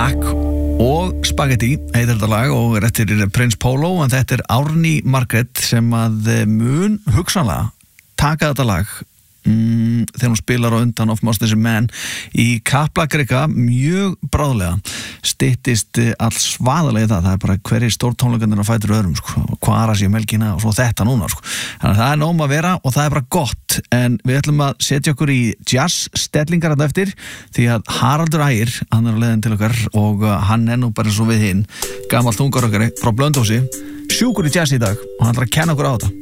Takk og Spaghetti heitir þetta lag og er eftir Prince Polo en þetta er Árný Margrét sem að mun hugsanlega taka þetta lag þegar hún spilar á undan Of Monsters and Men í Kaplakrika mjög bráðlega styttist alls svaðalega það er bara hverjir stórtónleikarnir á fætur öðrum sko, Kvara sé melgina og svo þetta núna sko. Þannig að það er nóg að vera og það er bara gott en við ætlum að setja okkur í jazz stellingar að eftir því að Haraldur Ægir, hann er á leiðin til okkar og hann er nú bara svo við hinn gamalt ungar okkar frá Blönduósi sjúkur í jazz í dag og hann ætlar að kenna okkur á þetta